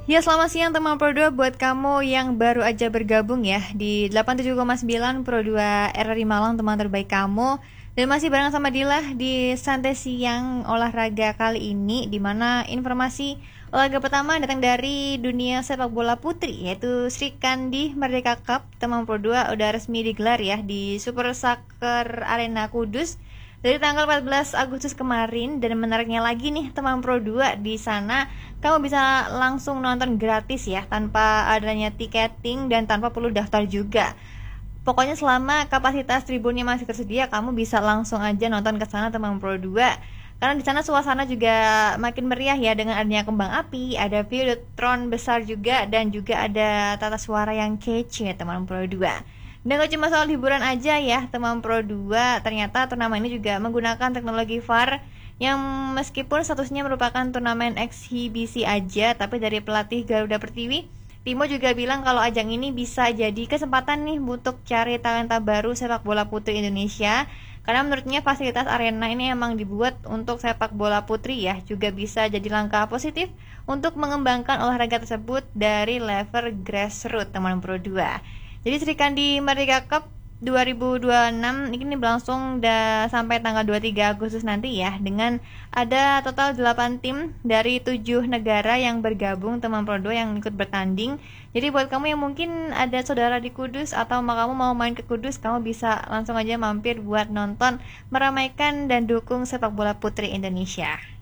Ya, selamat siang teman Pro 2 buat kamu yang baru aja bergabung ya di 87,9 Pro 2 RRI Malang, teman terbaik kamu. Dan masih bareng sama Dila di Santai Siang Olahraga kali ini, di mana informasi olahraga pertama datang dari dunia sepak bola putri, yaitu Sri Kandi Merdeka Cup teman Pro 2 udah resmi digelar ya di Super Soccer Arena Kudus dari tanggal 14 Agustus kemarin. Dan menariknya lagi nih teman Pro 2, di sana kamu bisa langsung nonton gratis ya, tanpa adanya tiketing dan tanpa perlu daftar juga. Pokoknya selama kapasitas tribunnya masih tersedia, kamu bisa langsung aja nonton ke sana teman Pro 2. Karena di sana suasana juga makin meriah ya, dengan adanya kembang api, ada videotron besar juga, dan juga ada tata suara yang kece teman Pro 2. Dan gak cuma soal hiburan aja ya teman Pro 2, ternyata turnamen ini juga menggunakan teknologi VAR, yang meskipun statusnya merupakan turnamen eksibisi aja, tapi dari pelatih Garuda Pertiwi, Timo juga bilang kalau ajang ini bisa jadi kesempatan nih untuk cari talenta baru sepak bola putri Indonesia. Karena menurutnya fasilitas arena ini emang dibuat untuk sepak bola putri ya, juga bisa jadi langkah positif untuk mengembangkan olahraga tersebut dari level grassroots teman Pro 2. Jadi Sri Kandi Merdeka Cup 2026 ini berlangsung sampai tanggal 23 Agustus nanti ya, dengan ada total 8 tim dari 7 negara yang bergabung teman Pro 2 yang ikut bertanding. Jadi buat kamu yang mungkin ada saudara di Kudus atau kamu mau main ke Kudus, kamu bisa langsung aja mampir buat nonton, meramaikan dan dukung sepak bola putri Indonesia.